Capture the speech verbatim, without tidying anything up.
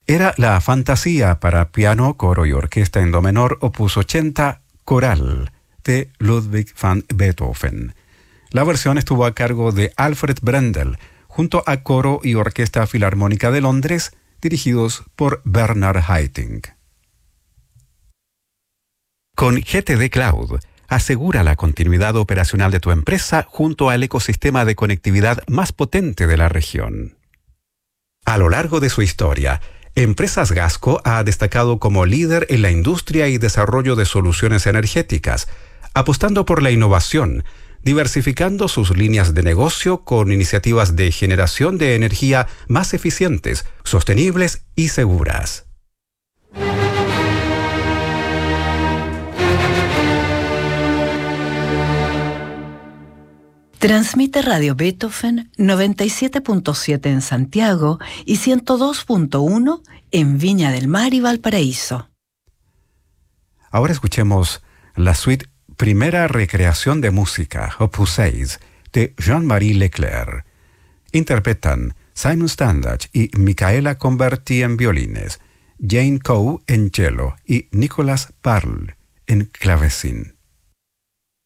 era la Fantasía para piano, coro y orquesta en do menor, opus ochenta, coral, de Ludwig van Beethoven. La versión estuvo a cargo de Alfred Brendel, junto a Coro y Orquesta Filarmónica de Londres, dirigidos por Bernard Haitink. Con G T D Cloud, asegura la continuidad operacional de tu empresa junto al ecosistema de conectividad más potente de la región. A lo largo de su historia, Empresas Gasco ha destacado como líder en la industria y desarrollo de soluciones energéticas, apostando por la innovación, diversificando sus líneas de negocio con iniciativas de generación de energía más eficientes, sostenibles y seguras. Transmite Radio Beethoven noventa y siete punto siete en Santiago y ciento dos punto uno en Viña del Mar y Valparaíso. Ahora escuchemos la suite Primera Recreación de Música, opus seis, de Jean-Marie Leclerc. Interpretan Simon Standage y Micaela Converti en violines, Jane Coe en cello y Nicolas Parle en clavecín.